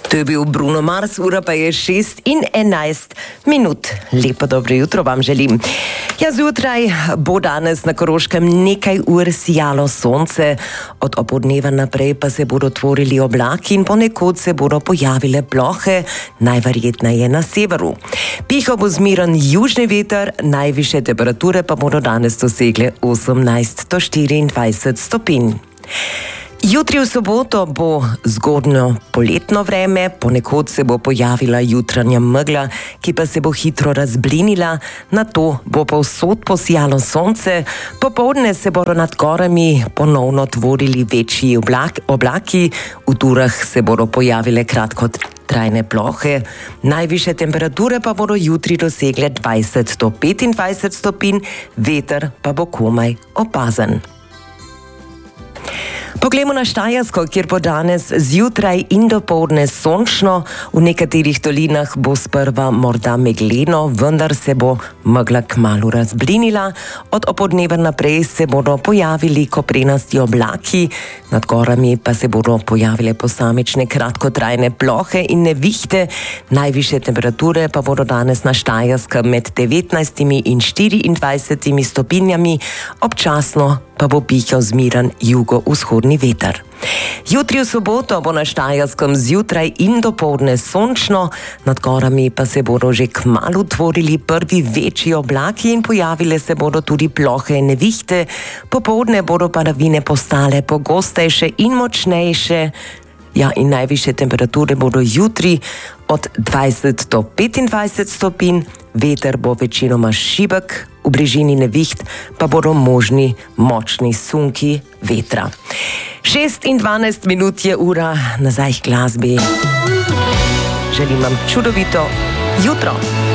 To je bil Bruno Mars, ura pa je 6:11. Lepo dobro jutro vam želim. Ja, zjutraj bo danes na Koroškem nekaj ur sijalo sonce, od opoldneva naprej pa se bodo tvorili oblaki in ponekod se bodo pojavile plohe, najverjetneje na severu. Pihal bo zmiren južni veter, najvišje temperature pa bodo danes dosegle 18 do 24 stopinj. Jutri v soboto bo zgodnjo poletno vreme, ponekod se bo pojavila jutranja megla, ki pa se bo hitro razblinila, nato bo povsod posijalo sonce, popoldne se bodo nad gorami ponovno tvorili večji oblaki, v turah se bodo pojavile kratkotrajne plohe, najvišje temperature pa bodo jutri dosegle 20 do 25 stopinj, veter pa bo komaj opazen. Poglejmo na Štajersko, kjer bo danes zjutraj in dopoldne sončno, v nekaterih dolinah bo sprva morda megleno, vendar se bo megla kmalu razblinila, od opoldneva naprej se bodo pojavili koprenasti oblaki, nad gorami pa se bodo pojavile posamične kratkotrajne plohe in nevihte, najvišje temperature pa bodo danes na Štajerskem med 19 in 24 stopinjami, občasno pa bo pihal zmiren jugovzhodni veter. Jutri v soboto bo na Štajerskem zjutraj in dopoldne sončno, nad gorami pa se bodo že kmalu tvorili prvi večji oblaki in pojavile se bodo tudi plohe in nevihte, popoldne bodo padavine postale pogostejše in močnejše. Ja, in najvišje temperature bodo jutri od 20 do 25 stopinj, veter bo večinoma šibek, v bližini neviht pa bodo možni močni sunki vetra. 6:12 je ura, nazaj k glasbi. Želim vam čudovito jutro.